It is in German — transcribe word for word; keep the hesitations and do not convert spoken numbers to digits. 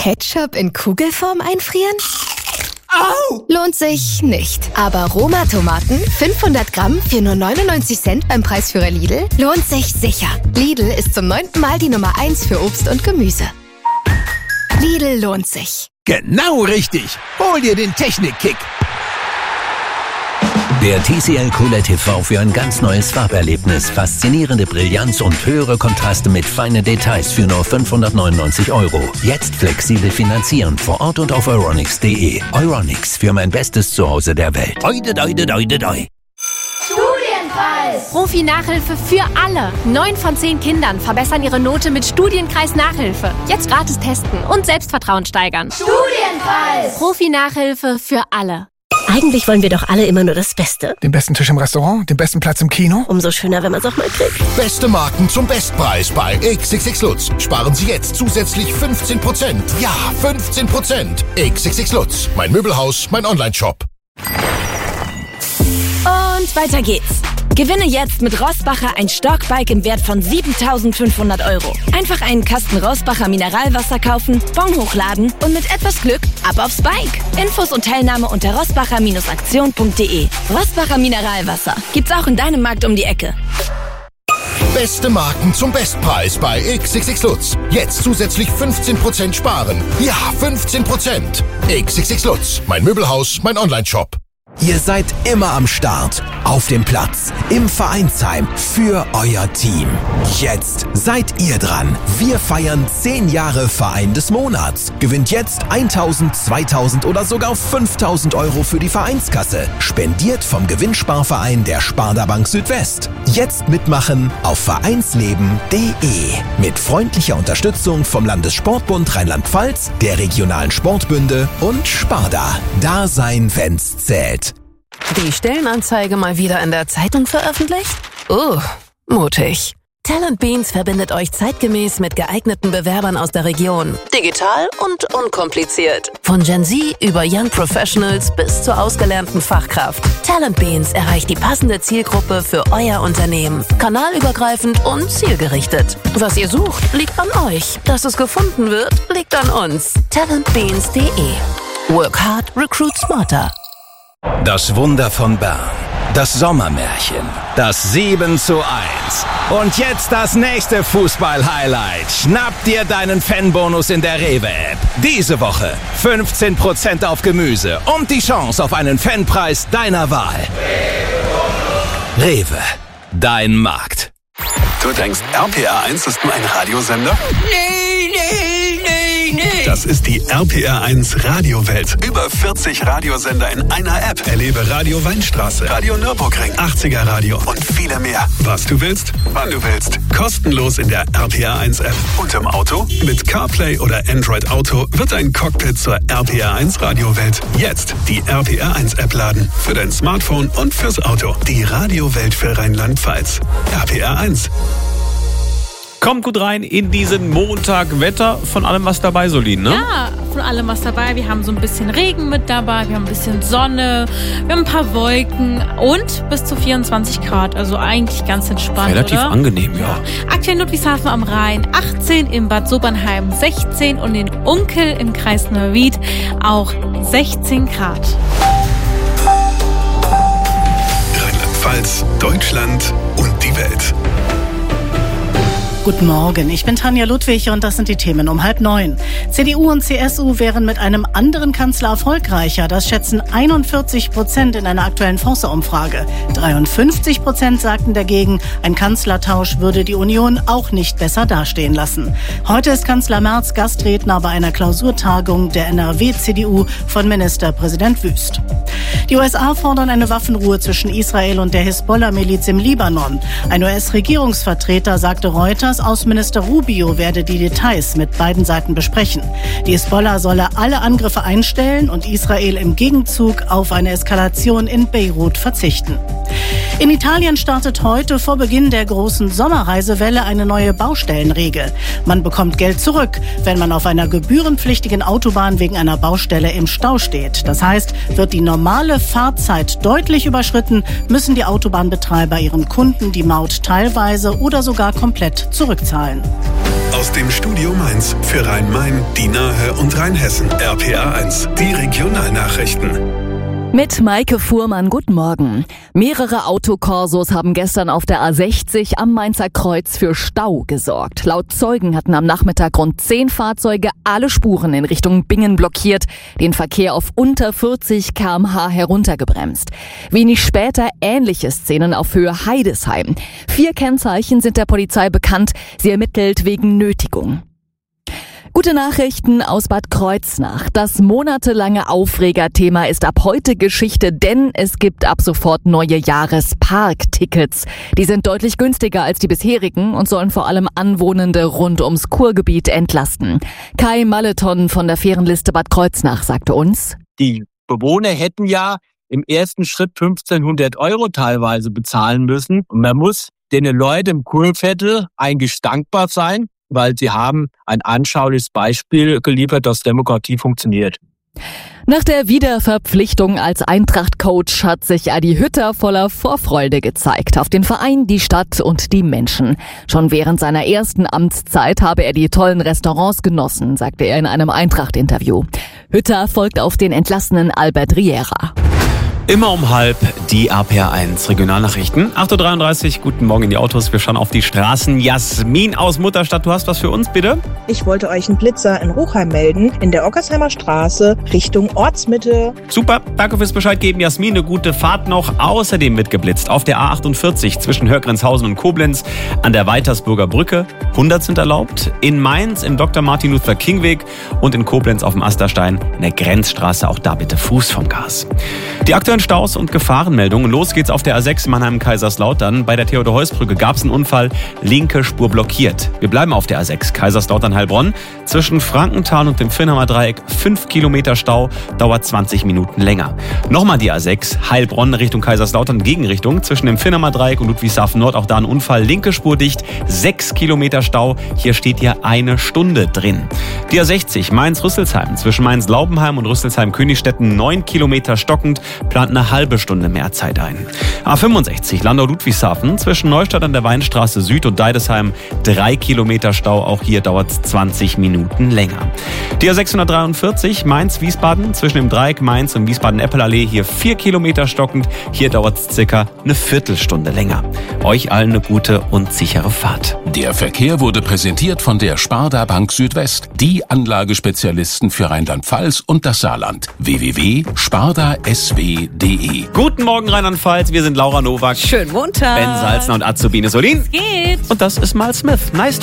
Ketchup in Kugelform einfrieren? Au! Lohnt sich nicht. Aber Roma-Tomaten, fünfhundert Gramm für nur neunundneunzig Cent beim Preisführer Lidl, lohnt sich sicher. Lidl ist zum neunten Mal die Nummer eins für Obst und Gemüse. Lidl lohnt sich. Genau richtig. Hol dir den Technik-Kick. Der T C L Q L E D T V für ein ganz neues Farberlebnis, faszinierende Brillanz und höhere Kontraste mit feinen Details für nur fünfhundertneunundneunzig Euro. Jetzt flexibel finanzieren vor Ort und auf euronics punkt de. Euronics, für mein bestes Zuhause der Welt. Oide, oide, oide, oide. Studienkreis! Profi-Nachhilfe für alle. Neun von zehn Kindern verbessern ihre Note mit Studienkreis-Nachhilfe. Jetzt gratis testen und Selbstvertrauen steigern. Studienkreis! Profi-Nachhilfe für alle. Eigentlich wollen wir doch alle immer nur das Beste. Den besten Tisch im Restaurant, den besten Platz im Kino. Umso schöner, wenn man es auch mal kriegt. Beste Marken zum Bestpreis bei X X X Lutz. Sparen Sie jetzt zusätzlich fünfzehn Prozent. Ja, fünfzehn Prozent. X X X Lutz. Mein Möbelhaus, mein Online-Shop. Und weiter geht's. Gewinne jetzt mit Rossbacher ein Stockbike im Wert von siebentausendfünfhundert Euro. Einfach einen Kasten Rossbacher Mineralwasser kaufen, Bon hochladen und mit etwas Glück ab aufs Bike. Infos und Teilnahme unter rossbacher Aktion punkt de. Rossbacher Mineralwasser. Gibt's auch in deinem Markt um die Ecke. Beste Marken zum Bestpreis bei X X X Lutz. Jetzt zusätzlich fünfzehn Prozent sparen. Ja, fünfzehn Prozent. X X X Lutz. Mein Möbelhaus, mein Online-Shop. Ihr seid immer am Start, auf dem Platz, im Vereinsheim, für euer Team. Jetzt seid ihr dran. Wir feiern zehn Jahre Verein des Monats. Gewinnt jetzt eintausend, zweitausend oder sogar fünftausend Euro für die Vereinskasse. Spendiert vom Gewinnsparverein der Sparda Bank Südwest. Jetzt mitmachen auf vereinsleben punkt de. Mit freundlicher Unterstützung vom Landessportbund Rheinland-Pfalz, der regionalen Sportbünde und Sparda. Da sein, wenn's zählt. Die Stellenanzeige mal wieder in der Zeitung veröffentlicht? Uh, mutig. Talent Beans verbindet euch zeitgemäß mit geeigneten Bewerbern aus der Region. Digital und unkompliziert. Von Gen Z über Young Professionals bis zur ausgelernten Fachkraft. Talent Beans erreicht die passende Zielgruppe für euer Unternehmen. Kanalübergreifend und zielgerichtet. Was ihr sucht, liegt an euch. Dass es gefunden wird, liegt an uns. talent beans punkt de. Work hard, recruit smarter. Das Wunder von Bern. Das Sommermärchen. Das sieben zu eins. Und jetzt das nächste Fußball-Highlight. Schnapp dir deinen Fanbonus in der Rewe-App. Diese Woche fünfzehn Prozent auf Gemüse und die Chance auf einen Fanpreis deiner Wahl. Rewe. Dein Markt. Du denkst, R P R eins ist nur ein Radiosender? Nee, nee, nee, nee. Das ist die R P R eins Radiowelt. Über vierzig Radiosender in einer App. Erlebe Radio Weinstraße, Radio Nürburgring, achtziger Radio und viele mehr. Was du willst, wann du willst. Kostenlos in der R P R eins App. Und im Auto? Mit CarPlay oder Android Auto wird dein Cockpit zur R P R eins Radiowelt. Jetzt die R P R eins App laden. Für dein Smartphone und fürs Auto. Die Radiowelt für Rheinland-Pfalz. R P R eins. Kommt gut rein in diesen Montag. Wetter, von allem was dabei, Solin, ne? Ja, von allem was dabei. Wir haben so ein bisschen Regen mit dabei, wir haben ein bisschen Sonne, wir haben ein paar Wolken und bis zu vierundzwanzig Grad. Also eigentlich ganz entspannt, relativ oder? Angenehm, ja. Aktuell in Ludwigshafen am Rhein achtzehn, in Bad Sobernheim sechzehn und in Unkel im Kreis Neuwied auch sechzehn Grad. Rheinland-Pfalz, Deutschland und die Welt. Guten Morgen, ich bin Tanja Ludwig und das sind die Themen um halb neun. C D U und C S U wären mit einem anderen Kanzler erfolgreicher. Das schätzen einundvierzig Prozent in einer aktuellen Forsa-Umfrage. dreiundfünfzig Prozent sagten dagegen, ein Kanzlertausch würde die Union auch nicht besser dastehen lassen. Heute ist Kanzler Merz Gastredner bei einer Klausurtagung der N R W-C D U von Ministerpräsident Wüst. Die U S A fordern eine Waffenruhe zwischen Israel und der Hisbollah-Miliz im Libanon. Ein U S-Regierungsvertreter sagte Reuters, Außenminister Rubio werde die Details mit beiden Seiten besprechen. Die Hisbollah solle alle Angriffe einstellen und Israel im Gegenzug auf eine Eskalation in Beirut verzichten. In Italien startet heute vor Beginn der großen Sommerreisewelle eine neue Baustellenregel. Man bekommt Geld zurück, wenn man auf einer gebührenpflichtigen Autobahn wegen einer Baustelle im Stau steht. Das heißt, wird die normale Fahrzeit deutlich überschritten, müssen die Autobahnbetreiber ihren Kunden die Maut teilweise oder sogar komplett zurückzahlen. Aus dem Studio Mainz für Rhein-Main, die Nahe und Rheinhessen. R P A eins, die Regionalnachrichten. Mit Maike Fuhrmann, guten Morgen. Mehrere Autokorsos haben gestern auf der A sechzig am Mainzer Kreuz für Stau gesorgt. Laut Zeugen hatten am Nachmittag rund zehn Fahrzeuge alle Spuren in Richtung Bingen blockiert, den Verkehr auf unter vierzig Kilometer pro Stunde heruntergebremst. Wenig später ähnliche Szenen auf Höhe Heidesheim. Vier Kennzeichen sind der Polizei bekannt. Sie ermittelt wegen Nötigung. Gute Nachrichten aus Bad Kreuznach. Das monatelange Aufregerthema ist ab heute Geschichte, denn es gibt ab sofort neue Jahresparktickets. Die sind deutlich günstiger als die bisherigen und sollen vor allem Anwohnende rund ums Kurgebiet entlasten. Kai Malleton von der Fährenliste Bad Kreuznach sagte uns: Die Bewohner hätten ja im ersten Schritt fünfzehnhundert Euro teilweise bezahlen müssen. Und man muss den Leuten im Kurviertel eigentlich dankbar sein, weil sie haben ein anschauliches Beispiel geliefert, dass Demokratie funktioniert. Nach der Wiederverpflichtung als Eintracht-Coach hat sich Adi Hütter voller Vorfreude gezeigt auf den Verein, die Stadt und die Menschen. Schon während seiner ersten Amtszeit habe er die tollen Restaurants genossen, sagte er in einem Eintracht-Interview. Hütter folgt auf den entlassenen Albert Riera. Immer um halb die R P A eins Regionalnachrichten. acht Uhr dreiunddreißig, guten Morgen in die Autos. Wir schauen auf die Straßen. Jasmin aus Mutterstadt, du hast was für uns, bitte? Ich wollte euch einen Blitzer in Ruchheim melden, in der Ockersheimer Straße, Richtung Ortsmitte. Super, danke fürs Bescheid geben, Jasmin. Eine gute Fahrt noch. Außerdem wird geblitzt auf der A achtundvierzig zwischen Hörgrenzhausen und Koblenz, an der Weitersburger Brücke. hundert sind erlaubt. In Mainz im Doktor Martin Luther King Weg und in Koblenz auf dem Asterstein in der Grenzstraße. Auch da bitte Fuß vom Gas. Die aktuellen Staus und Gefahrenmeldungen. Los geht's auf der A sechs Mannheim-Kaiserslautern. Bei der Theodor-Heuss-Brücke gab's einen Unfall. Linke Spur blockiert. Wir bleiben auf der A sechs Kaiserslautern-Heilbronn. Zwischen Frankenthal und dem Vinnheimer Dreieck fünf Kilometer Stau. Dauert zwanzig Minuten länger. Nochmal die A sechs Heilbronn Richtung Kaiserslautern Gegenrichtung. Zwischen dem Vinnheimer Dreieck und Ludwigshafen Nord auch da ein Unfall. Linke Spur dicht. sechs Kilometer Stau. Hier steht hier eine Stunde drin. Die A sechzig Mainz-Rüsselsheim. Zwischen Mainz-Laubenheim und Rüsselsheim-Königstetten neun Kilometer stockend. Plant eine halbe Stunde mehr Zeit ein. A fünfundsechzig Landau-Ludwigshafen zwischen Neustadt an der Weinstraße Süd und Deidesheim drei Kilometer Stau. Auch hier dauert es zwanzig Minuten länger. Die A sechshundertdreiundvierzig Mainz-Wiesbaden zwischen dem Dreieck Mainz und Wiesbaden-Eppelallee hier vier Kilometer stockend. Hier dauert es circa eine Viertelstunde länger. Euch allen eine gute und sichere Fahrt. Der Verkehr wurde präsentiert von der Sparda Bank Südwest, die Anlagespezialisten für Rheinland-Pfalz und das Saarland. w w w punkt sparda s w punkt d e. Guten Morgen Rheinland-Pfalz, wir sind Laura Nowak. Schönen Montag. Ben Salzner und Azubine Solin. Geht. Und das ist Mal Smith. Nice